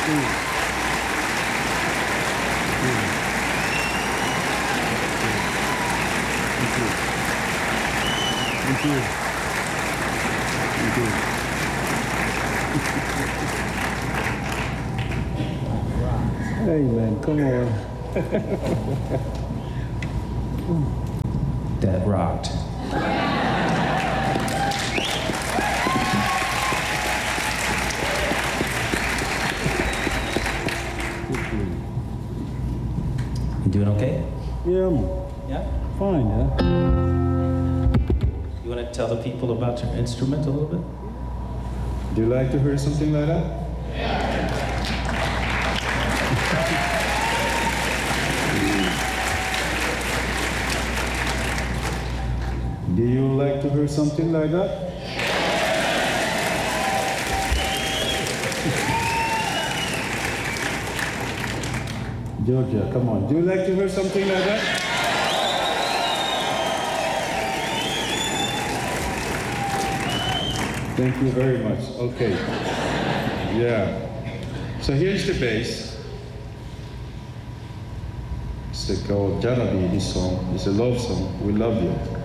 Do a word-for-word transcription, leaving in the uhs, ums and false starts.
Thank you. Thank you. Hey man, come on. That rocked. You doing okay? Yeah, I'm Yeah? fine, yeah. You want to tell the people about your instrument a little bit? Do you like to hear something like that? Do you like to hear something like that? Georgia, come on. Do you like to hear something like that? Thank you very much. Okay. Yeah. So here's the bass. It's called Jarabi, this song. It's a love song. We love you.